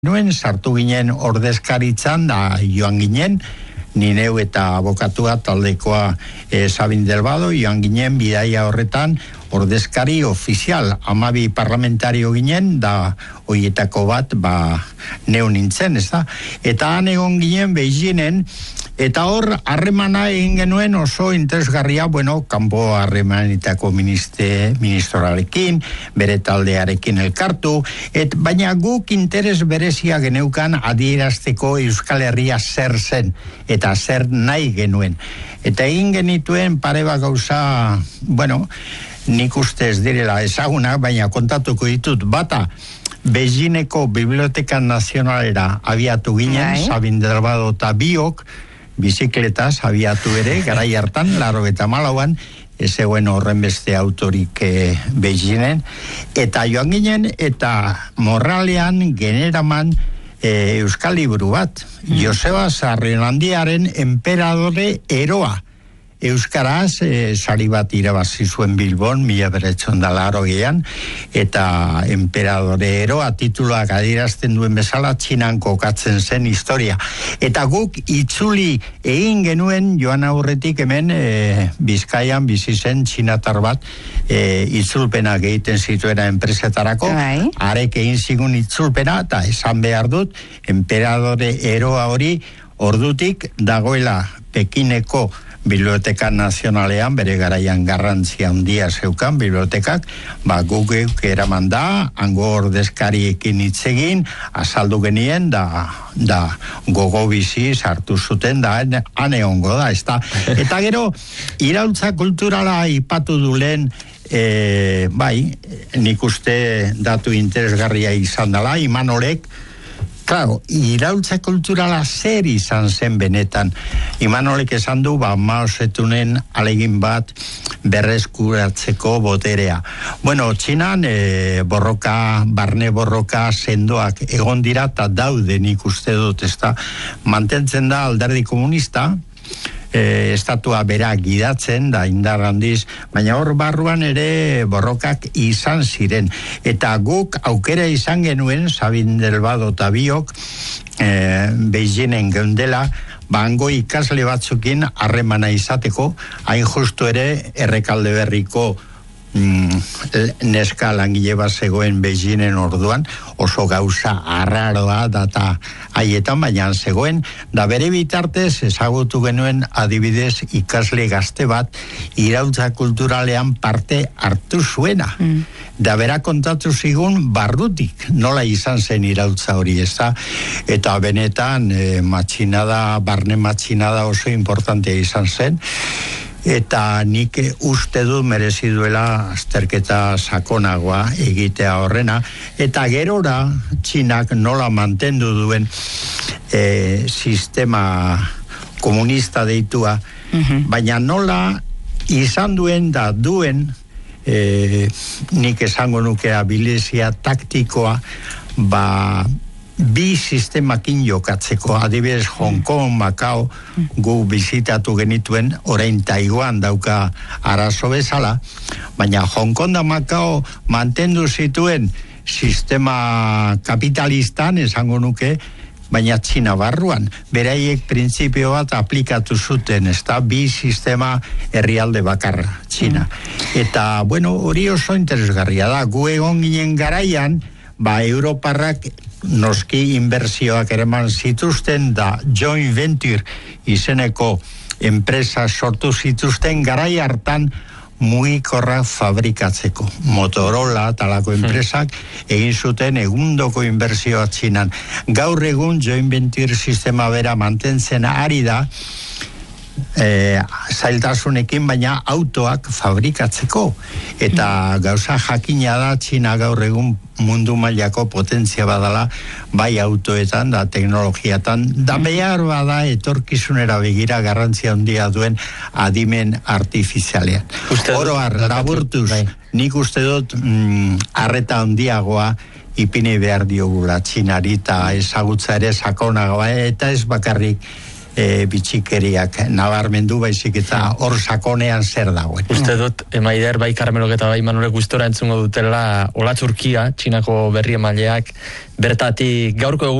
Nuen sartu ginen ordezkaritzan da joan ginen, ni neu eta abokatua taldekoa Sabin Delbado, joan ginen bidaia horretan ordezkari ofizial, 12 parlamentario ginen, da hoietako bat neu nintzen, ez da? Eta han egon ginen Beijingen, eta hor harremana egin genuen oso interesgarria, kanpo harremanetako ministroarekin, bere taldearekin elkartu, baina guk interes berezia geneukan adierazteko Euskal Herria zer zen, eta zer nahi genuen. Eta egin genituen pare bat gauza, nik uste ez direla ezagunak, baina kontatuko ditut, bata, Beijingeko Biblioteka Nazionalera abiatu ginen, Sabin Delbado eta biok, bizikletaz abiatu ere, garai hartan, 84an, ez zegoen horren beste autorik Beijingen, eta joan ginen, eta morralean generaman euskal liburu bat, Joseba Sarrenandiaren Emperadore Eroa, euskaraz sari bat irabazi zuen Bilbon 1980an, eta Emperadore Eroa tituluak adierazten duen bezala Txinan kokatzen zen historia. Eta guk itzuli egin genuen joan aurretik hemen Bizkaian bizi zen txinatar bat itzulpenak egiten zituena enpresetarako, arek egin zigun itzulpena, eta esan behar dut, Emperadore Eroa hori ordutik dagoela Pekineko Biblioteka Nazionalean, bere garaian garrantzia handia zeukan bibliotekak, guk eraman da, hango ordezkariekin hitz egin, azaldu genien, da gogo bizi sartu zuten, da han egongo da, ez da. Eta gero, iraultza kulturala aipatu du lehen, nik uste datu interesgarria izan dela, Imanolek, claro, iraultza kulturala zer izan zen benetan. Imanolek esan du, Mao Zedongen alegin bat berreskuratzeko boterea. Txinan barne borroka sendoak egon dira, eta daude nik uste dut, ezta, mantentzen da alderdi komunista, estatua bera gidatzen da indar handiz, baina hor barruan ere borrokak izan ziren, eta guk aukera izan genuen Sabin Delbado eta biok Beijingen geundela, hango ikasle batzukin harremana izateko, hain justu ere Errekalde Berriko neska langile bat zegoen Beijingen orduan, oso gauza arraroa data haietan, baina zegoen, da bere bitartez ezagutu genuen adibidez ikasle gazte bat iraultza kulturalean parte hartu zuena. Da bera kontatu zigun barrutik, nola izan zen iraultza hori, ez da? Eta benetan barne matxinada oso importantea izan zen, eta nik uste du merezi duela azterketa sakonagoa egitea horrena, eta gerora Txinak nola mantendu duen sistema komunista deitua, baina nola izan duen da duen nik esango nuke abilizia taktikoa bi sistemakin jokatzeko, adibidez Hong Kong, Macao, gu bizitatu genituen, orain Taiwan dauka arazo bezala, baina Hong Kong da Macao mantendu zituen sistema kapitalistan, esango nuke, baina Txina barruan, beraiek printzipio bat aplikatu zuten, ez da, bi sistema herrialde bakarra, Txina. Eta, hori oso interesgarria da, gu egon ginen garaian, Europarrak noski inbertsioak ereman zituzten, da joint venture izeneko enpresa sortu zituzten garai hartan mugikorra fabrikatzeko. Motorola talako enpresak egin zuten egundoko inbertsioa Txinan. Gaur egun joint venture sistema bera mantentzen ari da, zailtasunekin, baina autoak fabrikatzeko, eta gauza jakina da Txina gaur egun mundu mailako potentzia badala, bai autoetan da teknologiatan, da behar bada etorkizunera begira garrantzia handia duen adimen artifizialean. Oroar, laburtuz, nik uste dut arreta handiagoa ipini behar diogula Txinari, eta ezagutza ere sakonagoa, eta ez bakarrik bitxikeriak nabarmendu, baizik eta hor sakonean zer dagoen. Uste dut, Maider, bai Karmelok eta bai Manolek gustora entzungo dutela Olatz Urkia, Txinako berri emaileak, bertatik gaurko